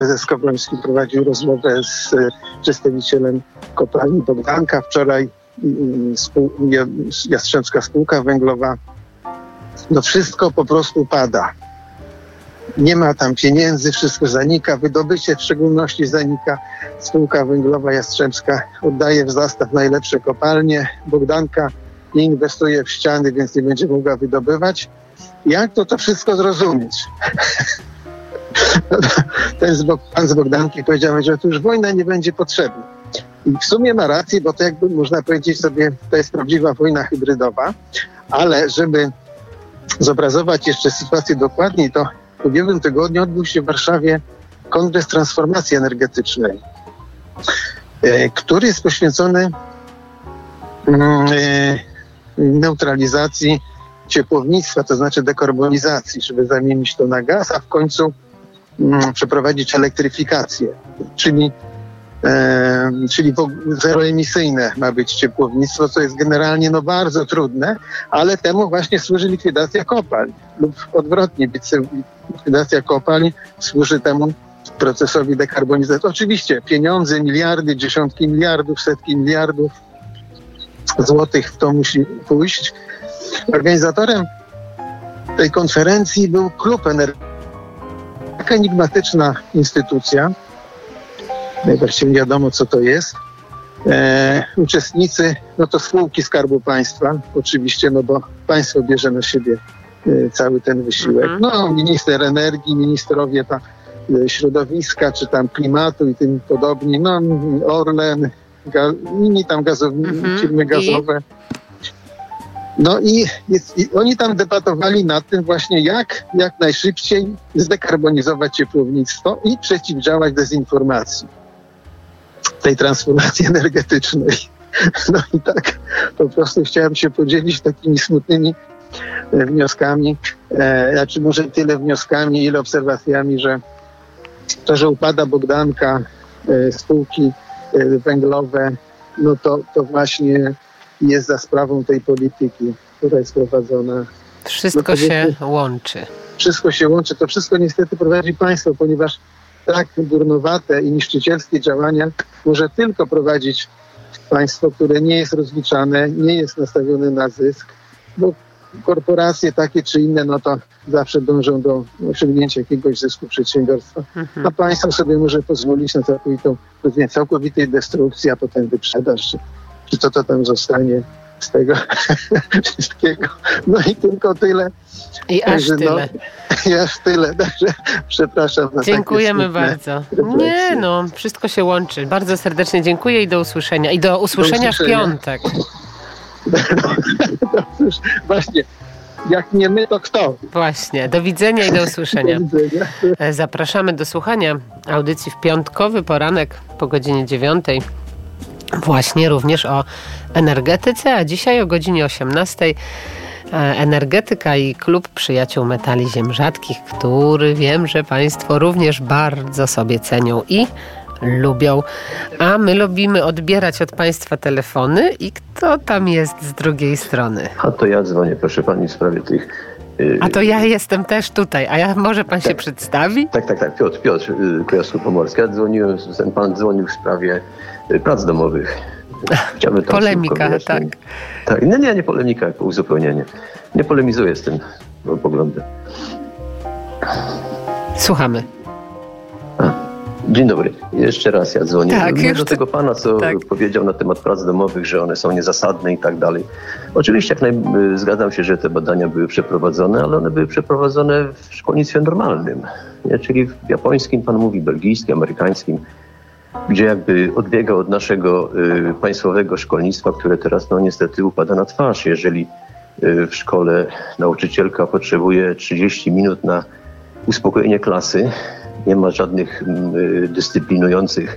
prezes Skowroński prowadził rozmowę z przedstawicielem kopalni Bogdanka. Wczoraj Jastrzębska Spółka Węglowa. No wszystko po prostu pada. Nie ma tam pieniędzy, wszystko zanika, wydobycie w szczególności zanika. Spółka Węglowa Jastrzębska oddaje w zastaw najlepsze kopalnie. Bogdanka nie inwestuje w ściany, więc nie będzie mogła wydobywać. Jak to wszystko zrozumieć? Pan z Bogdanki powiedział, że to już wojna nie będzie potrzebna. I w sumie ma rację, bo to jakby można powiedzieć sobie, to jest prawdziwa wojna hybrydowa, ale żeby zobrazować jeszcze sytuację dokładniej, to w ubiegłym tygodniu odbył się w Warszawie Kongres Transformacji Energetycznej, który jest poświęcony neutralizacji ciepłownictwa, to znaczy dekarbonizacji, żeby zamienić to na gaz, a w końcu przeprowadzić elektryfikację, czyli zeroemisyjne ma być ciepłownictwo, co jest generalnie bardzo trudne, ale temu właśnie służy likwidacja kopalń lub odwrotnie, likwidacja kopalń służy temu procesowi dekarbonizacji. Oczywiście pieniądze, miliardy, dziesiątki miliardów, setki miliardów złotych w to musi pójść. Organizatorem tej konferencji był Klub Energetyczny. Taka enigmatyczna instytucja. Właściwie nie wiadomo, co to jest. Uczestnicy, to spółki Skarbu Państwa, oczywiście, bo państwo bierze na siebie cały ten wysiłek. Minister energii, ministrowie środowiska, czy tam klimatu i tym podobni. Orlen, inni tam firmy gazowe. I oni tam debatowali nad tym właśnie, jak najszybciej zdekarbonizować ciepłownictwo i przeciwdziałać dezinformacji tej transformacji energetycznej. I tak po prostu chciałem się podzielić takimi smutnymi wnioskami, może tyle wnioskami, ile obserwacjami, że to, że upada Bogdanka, spółki węglowe, to właśnie jest za sprawą tej polityki, która jest prowadzona. Wszystko się łączy. Wszystko się łączy. To wszystko niestety prowadzi państwo, ponieważ tak durnowate i niszczycielskie działania może tylko prowadzić państwo, które nie jest rozliczane, nie jest nastawione na zysk, bo korporacje takie czy inne, to zawsze dążą do osiągnięcia jakiegoś zysku przedsiębiorstwa. A państwo sobie może pozwolić na całkowitej destrukcji, a potem wyprzedaż, czy to tam zostanie z tego wszystkiego. I tylko tyle. I aż tyle. I aż tyle. Także przepraszam. Dziękujemy bardzo. Nie, wszystko się łączy. Bardzo serdecznie dziękuję i do usłyszenia. I do usłyszenia w piątek. Właśnie. Jak nie my, to kto? Właśnie. Do widzenia i do usłyszenia. Do widzenia. Zapraszamy do słuchania audycji w piątkowy poranek po godzinie 9:00. Właśnie również o energetyce, a dzisiaj o godzinie 18:00 energetyka i Klub Przyjaciół Metali Ziem Rzadkich, który wiem, że państwo również bardzo sobie cenią i lubią. A my lubimy odbierać od państwa telefony i kto tam jest z drugiej strony? A to ja dzwonię, proszę pani, w sprawie tych... A to ja jestem też tutaj, może pan się przedstawi? Tak, Piotr, Kujawsko-Pomorska. Ten pan dzwonił w sprawie prac domowych. Chciałbym tam polemika, tak? Tak, nie polemika, uzupełnienie. Nie polemizuję z tym poglądem. Słuchamy. Dzień dobry. Jeszcze raz ja dzwonię. Tak, do tego pana, co powiedział na temat prac domowych, że one są niezasadne i tak dalej. Oczywiście zgadzam się, że te badania były przeprowadzone, ale one były przeprowadzone w szkolnictwie normalnym. Czyli w japońskim, pan mówi belgijskim, amerykańskim, gdzie jakby odbiega od naszego państwowego szkolnictwa, które teraz niestety upada na twarz. Jeżeli w szkole nauczycielka potrzebuje 30 minut na uspokojenie klasy, nie ma żadnych dyscyplinujących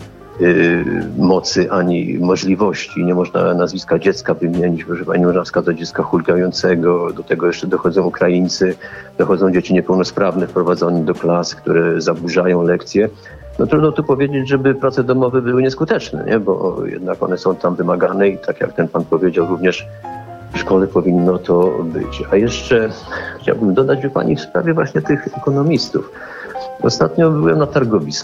mocy ani możliwości. Nie można nazwiska dziecka wymienić, proszę pani, nie można wskazać dziecka hulgającego, do tego jeszcze dochodzą Ukraińcy, dochodzą dzieci niepełnosprawne wprowadzone do klas, które zaburzają lekcje. Trudno tu powiedzieć, żeby prace domowe były nieskuteczne, bo jednak one są tam wymagane i tak jak ten pan powiedział, również w szkole powinno to być. A jeszcze chciałbym dodać pani w sprawie właśnie tych ekonomistów. Ostatnio byłem na targowisku.